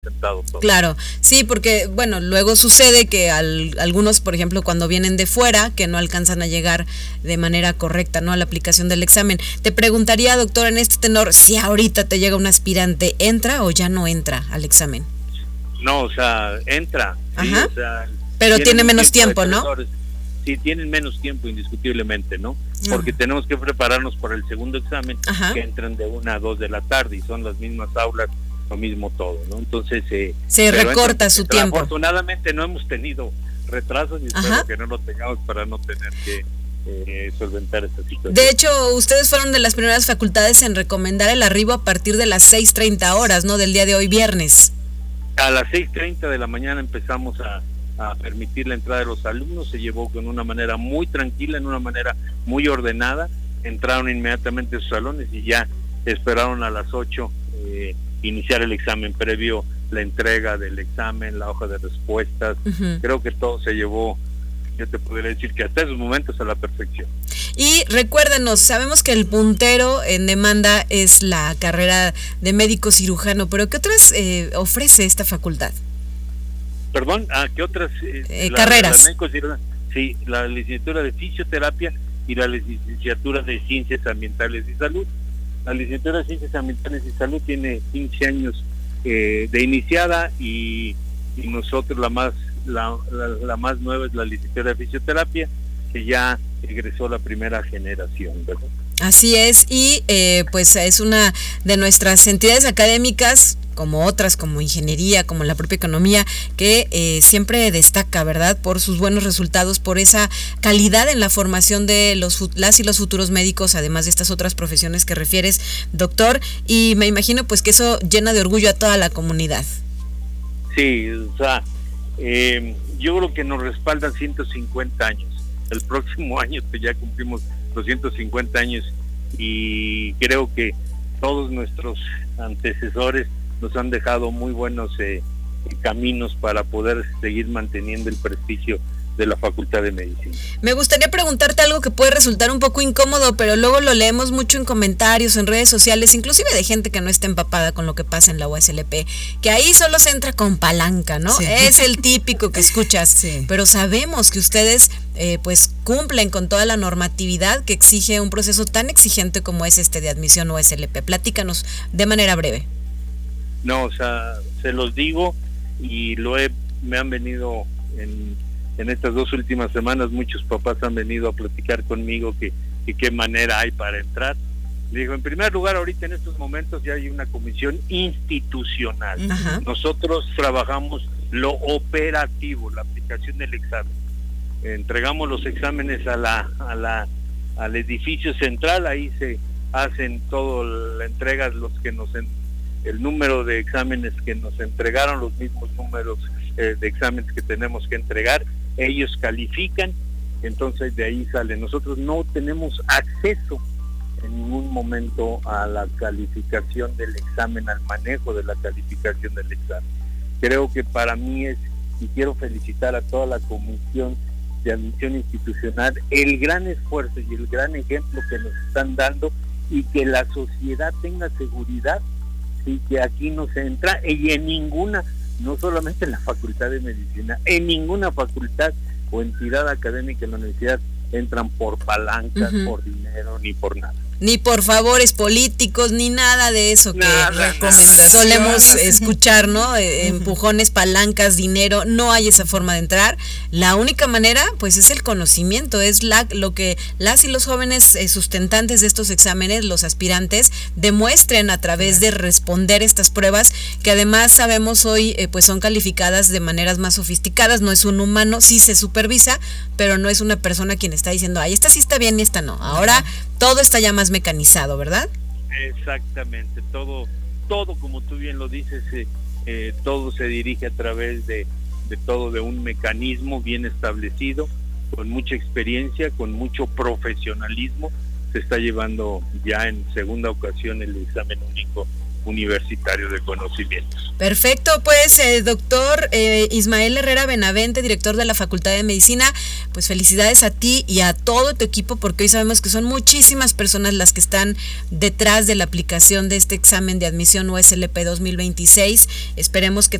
sentado todo. Claro, sí, porque bueno, luego sucede que algunos, por ejemplo, cuando vienen de fuera, que no alcanzan a llegar de manera correcta, ¿no?, a la aplicación del examen. Te preguntaría, doctor, en este tenor, si ahorita te llega un aspirante, ¿entra o ya no entra al examen? No, o sea, entra, sí, Ajá. o sea, pero tiene menos tiempo, ¿no? Sí, tienen menos tiempo indiscutiblemente, ¿no? Porque tenemos que prepararnos para el segundo examen, Ajá, que entran de 1 a 2 de la tarde y son las mismas aulas, lo mismo todo, ¿no? Entonces, se recorta su tiempo. Afortunadamente no hemos tenido retrasos y espero Ajá. que no lo tengamos para no tener que solventar esta situación. De hecho, ustedes fueron de las primeras facultades en recomendar el arribo a partir de las 6:30 horas, ¿no?, del día de hoy, viernes. A las 6:30 de la mañana empezamos a permitir la entrada de los alumnos. Se llevó con una manera muy tranquila, en una manera muy ordenada. Entraron inmediatamente a sus salones y ya esperaron a las 8 iniciar el examen, previo la entrega del examen, la hoja de respuestas. Creo que todo se llevó, yo te podría decir que hasta esos momentos, a la perfección. Y recuérdanos, sabemos que el puntero en demanda es la carrera de médico cirujano, pero ¿qué otras ofrece esta facultad? Perdón, ¿qué otras carreras? Sí, la licenciatura de fisioterapia y la licenciatura de ciencias ambientales y salud. La licenciatura de ciencias ambientales y salud tiene 15 años de iniciada y nosotros la más nueva es la licenciatura de fisioterapia, que ya egresó la primera generación, ¿verdad? Así es, y pues es una de nuestras entidades académicas, como otras, como ingeniería, como la propia economía, que siempre destaca, ¿verdad?, por sus buenos resultados, por esa calidad en la formación de las y los futuros médicos, además de estas otras profesiones que refieres, doctor, y me imagino pues que eso llena de orgullo a toda la comunidad. Sí, o sea, yo creo que nos respaldan 150 años. El próximo año ya cumplimos 250 años y creo que todos nuestros antecesores nos han dejado muy buenos caminos para poder seguir manteniendo el prestigio de la Facultad de Medicina. Me gustaría preguntarte algo que puede resultar un poco incómodo, pero luego lo leemos mucho en comentarios, en redes sociales, inclusive de gente que no está empapada con lo que pasa en la UASLP, que ahí solo se entra con palanca, ¿no? Sí. Es el típico que escuchas, sí. Pero sabemos que ustedes pues cumplen con toda la normatividad que exige un proceso tan exigente como es este de admisión UASLP. Platícanos de manera breve. No, o sea, se los digo y me han venido en estas 2 últimas semanas, muchos papás han venido a platicar conmigo que qué manera hay para entrar. Le digo, en primer lugar, ahorita en estos momentos ya hay una comisión institucional. Ajá. Nosotros trabajamos lo operativo, la aplicación del examen. Entregamos los exámenes al edificio central, ahí se hacen toda la entrega, el número de exámenes que nos entregaron, los mismos números de exámenes que tenemos que entregar, ellos califican, entonces de ahí sale. Nosotros no tenemos acceso en ningún momento a la calificación del examen, al manejo de la calificación del examen. Creo que para mí y quiero felicitar a toda la comisión de admisión institucional, el gran esfuerzo y el gran ejemplo que nos están dando, y que la sociedad tenga seguridad, y que aquí no se entra, y en ninguna, no solamente en la Facultad de Medicina, en ninguna facultad o entidad académica en la universidad entran por palancas, por dinero, ni por nada. Ni por favores políticos, ni nada de eso que solemos escuchar, ¿no? Empujones, palancas, dinero, no hay esa forma de entrar. La única manera, pues, es el conocimiento, es lo que las y los jóvenes sustentantes de estos exámenes, los aspirantes, demuestren a través de responder estas pruebas, que además sabemos hoy, pues, son calificadas de maneras más sofisticadas. No es un humano, sí se supervisa, pero no es una persona quien está diciendo, ay, esta sí está bien y esta no. Ahora todo está ya más mecanizado, ¿verdad? Exactamente, todo como tú bien lo dices, todo se dirige a través de un mecanismo bien establecido, con mucha experiencia, con mucho profesionalismo. Se está llevando ya en segunda ocasión el examen único universitario de conocimiento. Perfecto, pues doctor Ismael Herrera Benavente, director de la Facultad de Medicina, pues felicidades a ti y a todo tu equipo, porque hoy sabemos que son muchísimas personas las que están detrás de la aplicación de este examen de admisión USLP 2026. Esperemos que